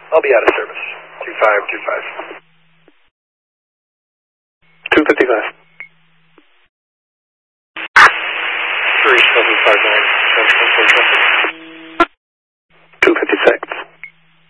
I'll be out of service. 2525. 255. 3759, Central 4 traffic.